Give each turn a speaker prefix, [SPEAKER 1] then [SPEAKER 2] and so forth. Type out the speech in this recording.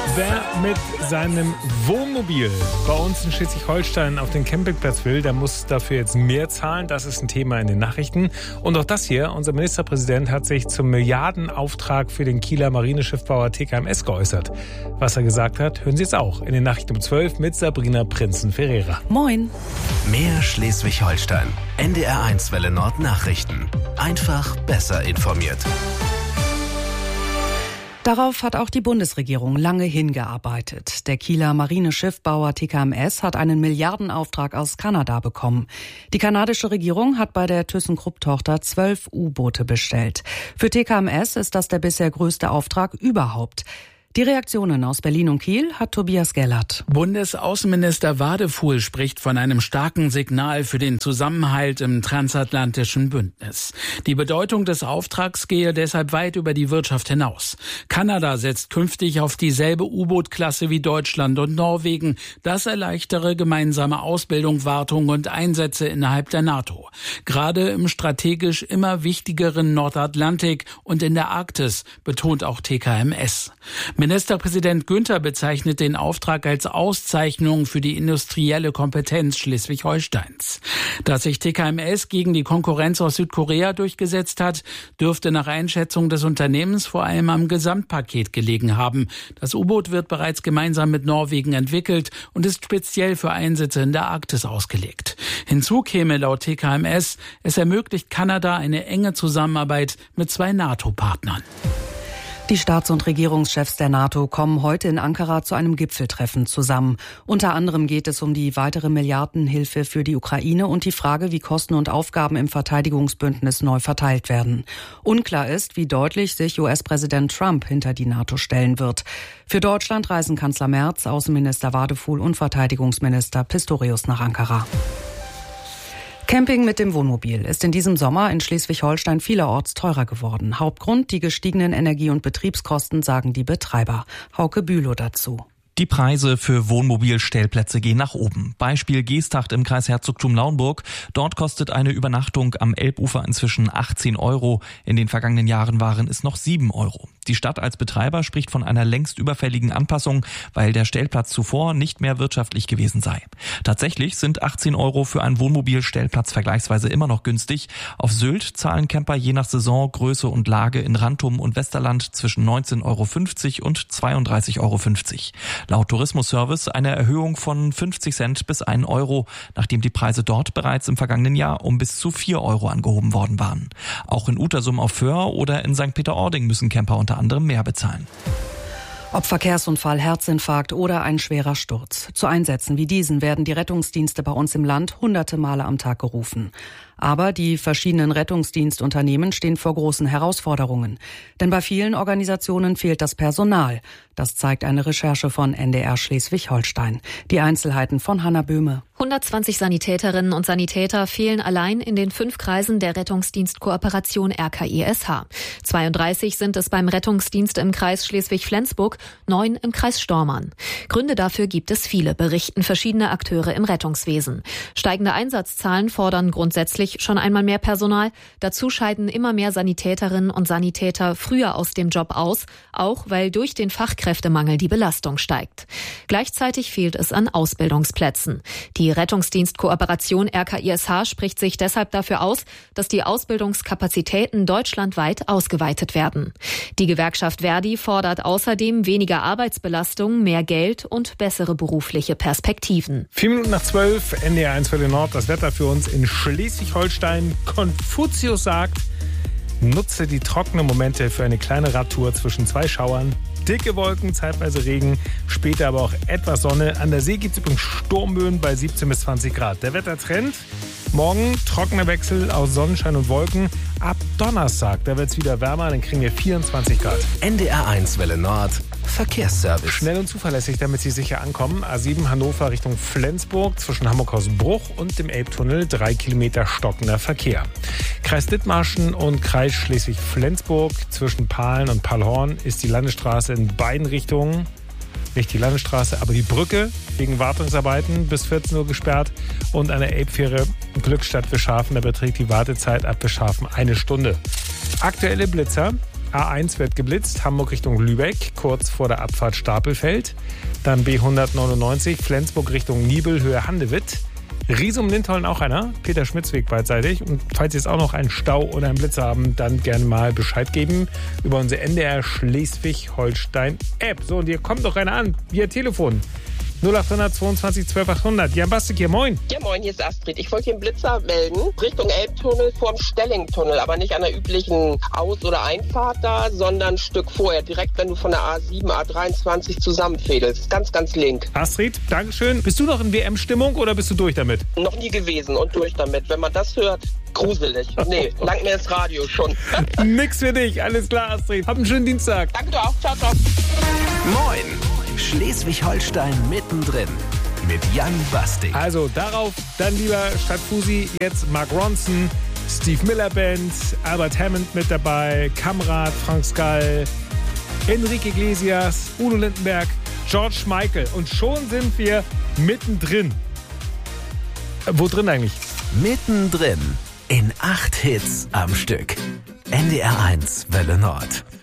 [SPEAKER 1] Wer mit seinem Wohnmobil bei uns in Schleswig-Holstein auf den Campingplatz will, der muss dafür jetzt mehr zahlen. Das ist ein Thema in den Nachrichten. Und auch das hier, unser Ministerpräsident hat sich zum Milliardenauftrag für den Kieler Marineschiffbauer TKMS geäußert. Was er gesagt hat, hören Sie jetzt auch in den Nachrichten um 12 mit Sabrina Prinzen-Ferreira.
[SPEAKER 2] Moin.
[SPEAKER 3] Mehr Schleswig-Holstein. NDR1 Welle Nord Nachrichten. Einfach besser informiert.
[SPEAKER 2] Darauf hat auch die Bundesregierung lange hingearbeitet. Der Kieler Marineschiffbauer TKMS hat einen Milliardenauftrag aus Kanada bekommen. Die kanadische Regierung hat bei der ThyssenKrupp-Tochter 12 U-Boote bestellt. Für TKMS ist das der bisher größte Auftrag überhaupt. Die Reaktionen aus Berlin und Kiel hat Tobias Gellert.
[SPEAKER 4] Bundesaußenminister Wadefuhl spricht von einem starken Signal für den Zusammenhalt im transatlantischen Bündnis. Die Bedeutung des Auftrags gehe deshalb weit über die Wirtschaft hinaus. Kanada setzt künftig auf dieselbe U-Boot-Klasse wie Deutschland und Norwegen. Das erleichtere gemeinsame Ausbildung, Wartung und Einsätze innerhalb der NATO. Gerade im strategisch immer wichtigeren Nordatlantik und in der Arktis, betont auch TKMS. Ministerpräsident Günther bezeichnet den Auftrag als Auszeichnung für die industrielle Kompetenz Schleswig-Holsteins. Dass sich TKMS gegen die Konkurrenz aus Südkorea durchgesetzt hat, dürfte nach Einschätzung des Unternehmens vor allem am Gesamtpaket gelegen haben. Das U-Boot wird bereits gemeinsam mit Norwegen entwickelt und ist speziell für Einsätze in der Arktis ausgelegt. Hinzu käme laut TKMS, es ermöglicht Kanada eine enge Zusammenarbeit mit 2 NATO-Partnern.
[SPEAKER 2] Die Staats- und Regierungschefs der NATO kommen heute in Ankara zu einem Gipfeltreffen zusammen. Unter anderem geht es um die weitere Milliardenhilfe für die Ukraine und die Frage, wie Kosten und Aufgaben im Verteidigungsbündnis neu verteilt werden. Unklar ist, wie deutlich sich US-Präsident Trump hinter die NATO stellen wird. Für Deutschland reisen Kanzler Merz, Außenminister Wadefuhl und Verteidigungsminister Pistorius nach Ankara. Camping mit dem Wohnmobil ist in diesem Sommer in Schleswig-Holstein vielerorts teurer geworden. Hauptgrund die gestiegenen Energie- und Betriebskosten, sagen die Betreiber. Hauke Bülow dazu.
[SPEAKER 5] Die Preise für Wohnmobilstellplätze gehen nach oben. Beispiel Geesthacht im Kreis Herzogtum Lauenburg. Dort kostet eine Übernachtung am Elbufer inzwischen 18 €. In den vergangenen Jahren waren es noch 7 €. Die Stadt als Betreiber spricht von einer längst überfälligen Anpassung, weil der Stellplatz zuvor nicht mehr wirtschaftlich gewesen sei. Tatsächlich sind 18 € für einen Wohnmobilstellplatz vergleichsweise immer noch günstig. Auf Sylt zahlen Camper je nach Saison, Größe und Lage in Rantum und Westerland zwischen 19,50 € und 32,50 €. Laut Tourismusservice eine Erhöhung von 50 Cent bis 1 €, nachdem die Preise dort bereits im vergangenen Jahr um bis zu 4 € angehoben worden waren. Auch in Utersum auf Föhr oder in St. Peter-Ording müssen Camper unter anderem mehr bezahlen.
[SPEAKER 2] Ob Verkehrsunfall, Herzinfarkt oder ein schwerer Sturz. Zu Einsätzen wie diesen werden die Rettungsdienste bei uns im Land hunderte Male am Tag gerufen. Aber die verschiedenen Rettungsdienstunternehmen stehen vor großen Herausforderungen. Denn bei vielen Organisationen fehlt das Personal. Das zeigt eine Recherche von NDR Schleswig-Holstein. Die Einzelheiten von Hanna Böhme.
[SPEAKER 6] 120 Sanitäterinnen und Sanitäter fehlen allein in den 5 Kreisen der Rettungsdienstkooperation RKISH. 32 sind es beim Rettungsdienst im Kreis Schleswig-Flensburg, 9 im Kreis Stormarn. Gründe dafür gibt es viele, berichten verschiedene Akteure im Rettungswesen. Steigende Einsatzzahlen fordern grundsätzlich schon einmal mehr Personal. Dazu scheiden immer mehr Sanitäterinnen und Sanitäter früher aus dem Job aus, auch weil durch den Fachkräftemangel die Belastung steigt. Gleichzeitig fehlt es an Ausbildungsplätzen. Die Rettungsdienstkooperation RKISH spricht sich deshalb dafür aus, dass die Ausbildungskapazitäten deutschlandweit ausgeweitet werden. Die Gewerkschaft Verdi fordert außerdem weniger Arbeitsbelastung, mehr Geld und bessere berufliche Perspektiven.
[SPEAKER 1] 4 Minuten nach 12, NDR1 Welle Nord, das Wetter für uns in Schleswig-Holstein. Konfuzius sagt, nutze die trockenen Momente für eine kleine Radtour zwischen 2 Schauern. Dicke Wolken, zeitweise Regen, später aber auch etwas Sonne. An der See gibt es übrigens Sturmböen bei 17 bis 20 Grad. Der Wettertrend, morgen trockener Wechsel aus Sonnenschein und Wolken. Ab Donnerstag, da wird es wieder wärmer, dann kriegen wir 24 Grad.
[SPEAKER 3] NDR1 Welle Nord, Verkehrsservice.
[SPEAKER 1] Schnell und zuverlässig, damit Sie sicher ankommen. A7 Hannover Richtung Flensburg zwischen Hamburg-Hausbruch und dem Elbtunnel 3 Kilometer stockender Verkehr. Kreis Dithmarschen und Kreis Schleswig-Flensburg zwischen Pahlen und Pahlhorn ist die Landesstraße in beiden Richtungen. Nicht die Landesstraße, aber die Brücke wegen Wartungsarbeiten bis 14 Uhr gesperrt. Und an der Elbfähre Glückstadt Bischhafen, da beträgt die Wartezeit ab Bischhafen 1 Stunde. Aktuelle Blitzer A1 wird geblitzt, Hamburg Richtung Lübeck, kurz vor der Abfahrt Stapelfeld. Dann B199, Flensburg Richtung Nibel, Höhe Handewitt. Riesum-Lindholm auch einer, Peter-Schmitz-Weg beidseitig. Und falls Sie jetzt auch noch einen Stau oder einen Blitz haben, dann gerne mal Bescheid geben über unsere NDR Schleswig-Holstein-App. So, und hier kommt noch einer an, via Telefon. 0800 22 12 800. Jan Bastik hier, moin.
[SPEAKER 7] Ja, moin, hier ist Astrid. Ich wollte hier einen Blitzer melden, Richtung Elbtunnel vorm Stellingtunnel, aber nicht an der üblichen Aus- oder Einfahrt da, sondern ein Stück vorher, direkt wenn du von der A7, A23 zusammenfädelst. Ganz, ganz link.
[SPEAKER 1] Astrid, Dankeschön. Bist du noch in WM-Stimmung oder bist du durch damit?
[SPEAKER 7] Noch nie gewesen und durch damit. Wenn man das hört, gruselig. Nee, langt mir das Radio schon.
[SPEAKER 1] Nix für dich, alles klar, Astrid. Hab einen schönen Dienstag.
[SPEAKER 7] Danke, du auch. Ciao, ciao.
[SPEAKER 3] Moin! Schleswig-Holstein mittendrin mit Jan Bastik.
[SPEAKER 1] Also darauf dann lieber statt Fusi jetzt Mark Ronson, Steve Miller Band, Albert Hammond mit dabei, Kamrat, Frank Skall, Enrique Iglesias, Udo Lindenberg, George Michael. Und schon sind wir mittendrin. Wo drin eigentlich?
[SPEAKER 3] Mittendrin in 8 Hits am Stück. NDR 1 Welle Nord.